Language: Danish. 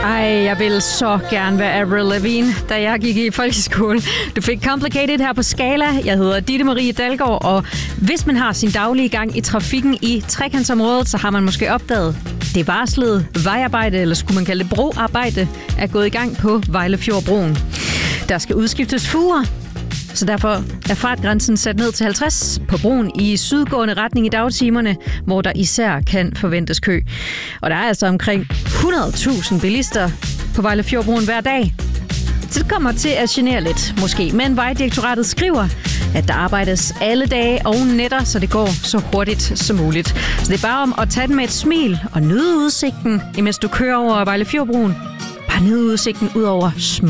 Jeg ville så gerne være Avril Lavigne, da jeg gik i folkeskole. Du fik Complicated her på Skala. Jeg hedder Ditte Marie Dalgaard, og hvis man har sin daglige gang i trafikken i trekantsområdet, så har man måske opdaget, det varslede vejarbejde, eller skulle man kalde det broarbejde, er gået i gang på Vejlefjordbroen. Der skal udskiftes fuger, så derfor er fartgrænsen sat ned til 50 på broen i sydgående retning i dagtimerne, hvor der især kan forventes kø. Og der er altså omkring 100.000 bilister på Vejlefjordbroen hver dag. Så det kommer til at genere lidt, måske. Men Vejdirektoratet skriver, at der arbejdes alle dage og nætter, så det går så hurtigt som muligt. Så det er bare om at tage den med et smil og nyde udsigten, imens du kører over Vejlefjordbroen. Bare nyde udsigten ud over